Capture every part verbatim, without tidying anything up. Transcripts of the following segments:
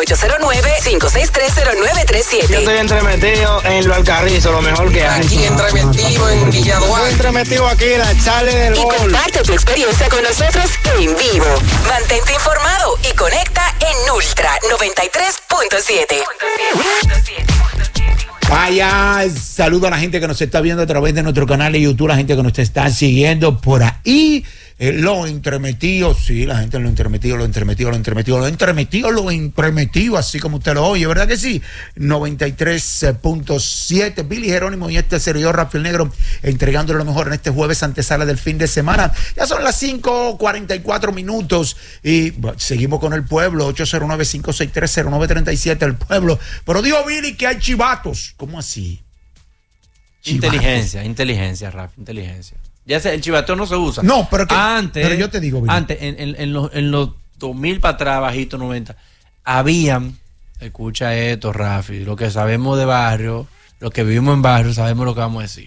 ocho cero nueve, cinco seis tres, cero nueve tres siete. Yo estoy entremetido en lo Alcarrizo, lo mejor que hay. Aquí entremetido en Villaduarte. Entremetido aquí en la Chale del Y Gol. comparte tu experiencia con nosotros en vivo. Mantente informado y conecta en Ultra noventa y tres punto siete. Vaya, saludo a la gente que nos está viendo a través de nuestro canal de YouTube, la gente que nos está siguiendo por ahí. Eh, lo entremetido, sí, la gente lo entremetido, lo entremetido, lo entremetido, lo entremetido, lo entremetido, así como usted lo oye, ¿verdad que sí? noventa y tres punto siete, Billy Jerónimo y este servidor Rafael Negro, entregándole lo mejor en este jueves antesala del fin de semana. Ya son las cinco cuarenta y cuatro minutos y bueno, seguimos con el pueblo, ocho cero nueve, cinco seis tres, cero nueve tres siete, el pueblo. Pero dijo Billy que hay chivatos. ¿Cómo así? Chivatos. Inteligencia, inteligencia, Rafa, inteligencia. Ya sé, el chivateo no se usa. No, pero, que, antes, pero yo te digo, Billy. Antes, en, en, en, los, en los dos mil para atrás, bajito, noventa, habían, escucha esto, Rafi, lo que sabemos de barrio, los que vivimos en barrio, sabemos lo que vamos a decir.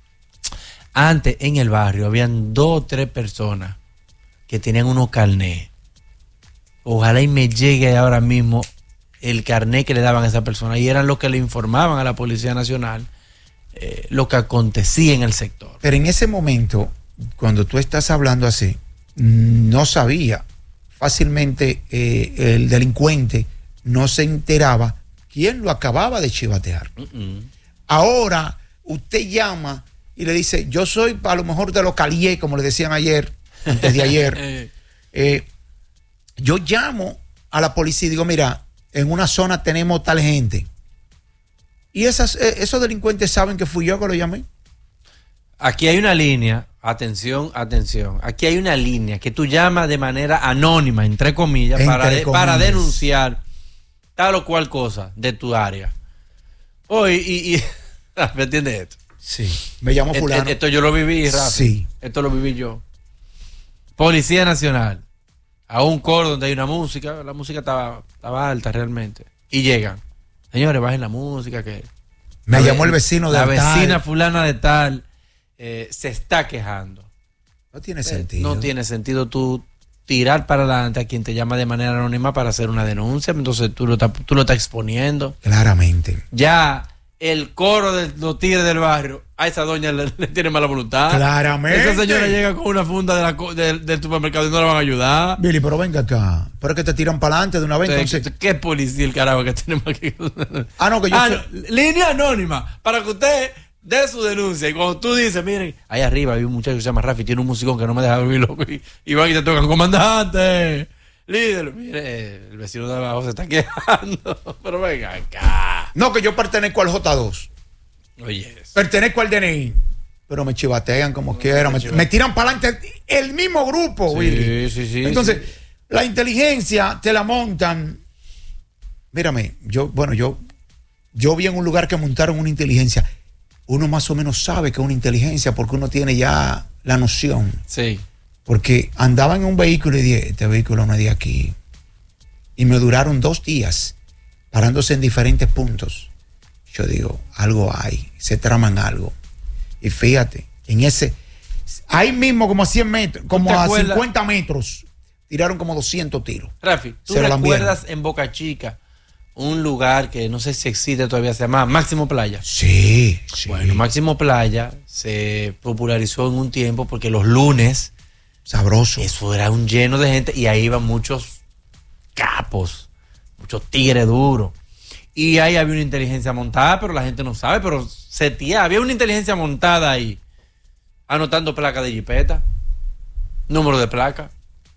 Antes, en el barrio, habían dos o tres personas que tenían unos carnés. Ojalá y me llegue ahora mismo el carné que le daban a esa persona, y eran los que le informaban a la Policía Nacional eh, lo que acontecía en el sector. Pero en ese momento, cuando tú estás hablando así, no sabía fácilmente eh, el delincuente, no se enteraba quién lo acababa de chivatear. Uh-uh. Ahora usted llama y le dice, yo soy a lo mejor de localié, como le decían ayer, antes de ayer. eh, yo llamo a la policía y digo, mira, en una zona tenemos tal gente. Y esas, esos delincuentes saben que fui yo que lo llamé. Aquí hay una línea, atención, atención. Aquí hay una línea que tú llamas de manera anónima, entre comillas, entre para, de, comillas. para denunciar tal o cual cosa de tu área. Hoy, y, y ¿me entiendes esto? Sí. Me llamo fulano. Esto, esto yo lo viví, Rafa. Sí. Esto lo viví yo. Policía Nacional. A un coro donde hay una música, la música estaba, estaba alta realmente. Y llegan. Señores, bajen la música que... Me llamó el vecino de La tal. vecina fulana de tal eh, se está quejando. No tiene eh, sentido. No tiene sentido tú tirar para adelante a quien te llama de manera anónima para hacer una denuncia. Entonces tú lo, tú lo estás exponiendo. Claramente. Ya el coro de los tigres del barrio, a esa doña le, le tiene mala voluntad. Claramente. Esa señora llega con una funda de la, de, del supermercado y no la van a ayudar. Billy, pero venga acá. Pero es que te tiran para adelante de una vez. Entonces, entonces... ¿qué policía el carajo que tenemos aquí? Ah, no, que yo ah, sé... no, línea anónima para que usted dé su denuncia. Y cuando tú dices, miren, ahí arriba hay un muchacho que se llama Rafi, tiene un musicón que no me deja dormir, loco. Y, y van y te tocan, comandante, líder. Mire, el vecino de abajo se está quejando. Pero venga acá. No, que yo pertenezco al J dos. Oye, pertenezco al D N I, pero me chivatean como no, quieran, me, me tiran para adelante el mismo grupo, sí, Willy. Sí, sí, Entonces, sí. La inteligencia te la montan. Mírame, yo, bueno, yo, yo vi en un lugar que montaron una inteligencia. Uno más o menos sabe que es una inteligencia porque uno tiene ya la noción. Sí. Porque andaban en un vehículo y dije, este vehículo no es de aquí. Y me duraron dos días parándose en diferentes puntos. Yo digo, algo hay, se traman algo. Y fíjate, en ese, ahí mismo como a cien metros, como a cincuenta metros, tiraron como doscientos tiros. Rafi, ¿tú se recuerdas en Boca Chica un lugar que no sé si existe todavía, se llama Máximo Playa? Sí, sí. Bueno, Máximo Playa se popularizó en un tiempo porque los lunes, sabroso, eso era un lleno de gente y ahí iban muchos capos, muchos tigres duros. Y ahí había una inteligencia montada, pero la gente no sabe, pero se tía, había una inteligencia montada ahí, anotando placa de jipeta, número de placa.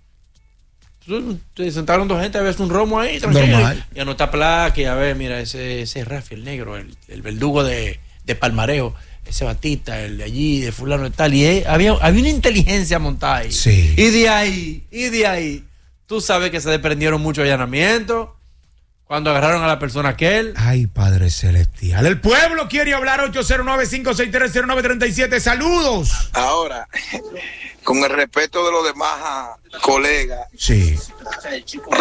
Se sentaron dos gente a ver un romo ahí, normal, y anotar placa y a ver, mira, ese, ese Rafi, el negro, el, el verdugo de, de Palmareo, ese Batista, el de allí, de fulano y tal. Y eh, había, había una inteligencia montada ahí. Sí. Y de ahí, y de ahí, tú sabes que se desprendieron muchos allanamientos. Cuando agarraron a la persona aquel. Ay, Padre Celestial. El pueblo quiere hablar. Ocho cero nueve, cinco seis tres, cero nueve tres siete. Saludos. Ahora, con el respeto de los demás colegas. Sí.